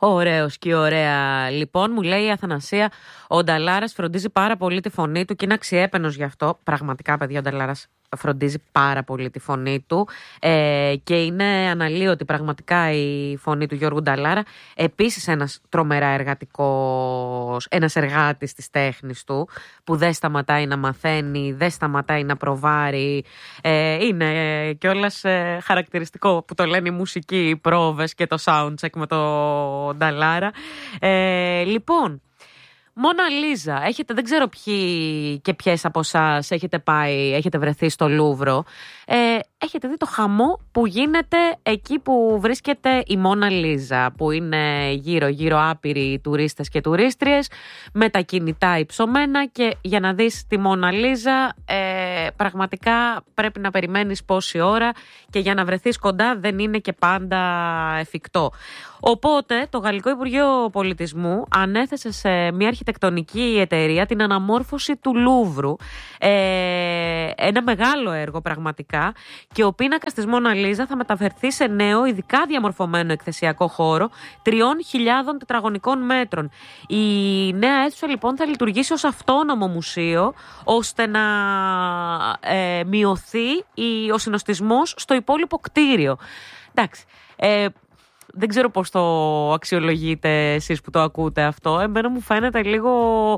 Ωραίος και ωραία. Λοιπόν, μου λέει η Αθανασία, ο Νταλάρας φροντίζει πάρα πολύ τη φωνή του και είναι αξιέπαινος γι' αυτό. Πραγματικά, παιδιά, ο Νταλάρας φροντίζει πάρα πολύ τη φωνή του και είναι αναλύωτη πραγματικά η φωνή του Γιώργου Νταλάρα. Επίσης ένας τρομερά εργατικός, ένας εργάτης της τέχνης του που δεν σταματάει να μαθαίνει, δεν σταματάει να προβάρει. Είναι κιόλας χαρακτηριστικό που το λένε η μουσική, οι πρόβες και το soundcheck με το Νταλάρα. Λοιπόν, Μόνα Λίζα, δεν ξέρω ποιοι και ποιες από εσάς έχετε πάει, έχετε βρεθεί στο Λούβρο. Έχετε δει το χαμό που γίνεται εκεί που βρίσκεται η Μόνα Λίζα, που είναι γύρω-γύρω άπειροι τουρίστες και τουρίστριες με τα κινητά υψωμένα, και για να δεις τη Μόνα Λίζα πραγματικά πρέπει να περιμένεις πόση ώρα, και για να βρεθείς κοντά δεν είναι και πάντα εφικτό. Οπότε το Γαλλικό Υπουργείο Πολιτισμού ανέθεσε σε μια αρχιτεκτονική εταιρεία την αναμόρφωση του Λούβρου. Ένα μεγάλο έργο πραγματικά, και ο πίνακας της Μόνα Λίζα θα μεταφερθεί σε νέο, ειδικά διαμορφωμένο εκθεσιακό χώρο 3.000 τετραγωνικών μέτρων. Η νέα αίθουσα λοιπόν θα λειτουργήσει ως αυτόνομο μουσείο, ώστε να μειωθεί ο συνοστισμός στο υπόλοιπο κτίριο. Εντάξει. Δεν ξέρω πώς το αξιολογείτε εσείς που το ακούτε αυτό. Εμένα μου φαίνεται λίγο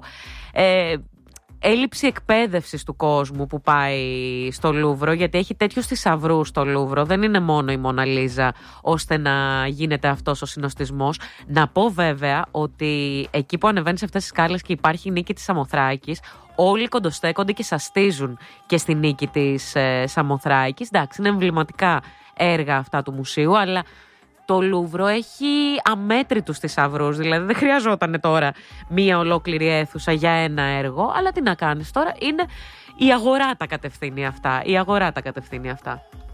έλλειψη εκπαίδευσης του κόσμου που πάει στο Λούβρο, γιατί έχει τέτοιους θησαυρούς στο Λούβρο. Δεν είναι μόνο η Μόνα Λίζα ώστε να γίνεται αυτός ο συνοστισμός. Να πω βέβαια ότι εκεί που ανεβαίνεις αυτές τις σκάλες και υπάρχει η νίκη της Σαμοθράκης, όλοι κοντοστέκονται και σαστίζουν και στη νίκη της Σαμοθράκης. Εντάξει, είναι εμβληματικά έργα αυτά του μουσείου, αλλά το Λούβρο έχει αμέτρητους θησαυρούς, δηλαδή δεν χρειαζόταν τώρα μία ολόκληρη αίθουσα για ένα έργο, αλλά τι να κάνεις τώρα, είναι η αγορά τα κατευθύνει αυτά, η αγορά τα κατευθύνει αυτά.